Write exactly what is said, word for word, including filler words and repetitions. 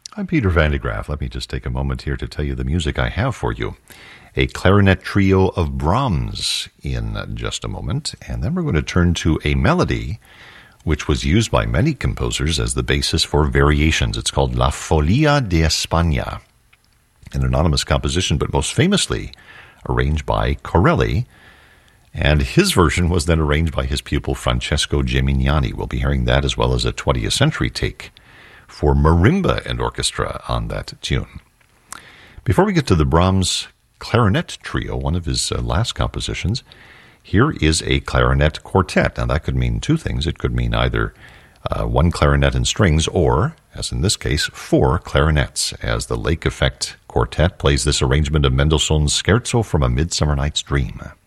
I'm Peter Van de Graaf. Let me just take a moment here to tell you the music I have for you. A clarinet trio of Brahms in just a moment, and then we're going to turn to a melody which was used by many composers as the basis for variations. It's called La Folia de España, an anonymous composition, but most famously arranged by Corelli, and his version was then arranged by his pupil Francesco Gimignani. We'll be hearing that as well as a twentieth century take for marimba and orchestra on that tune. Before we get to the Brahms clarinet trio, one of his uh, last compositions, here is a clarinet quartet. Now that could mean two things. It could mean either uh, one clarinet and strings, or, as in this case, four clarinets, as the Lake Effect Quartet plays this arrangement of Mendelssohn's Scherzo from A Midsummer Night's Dream.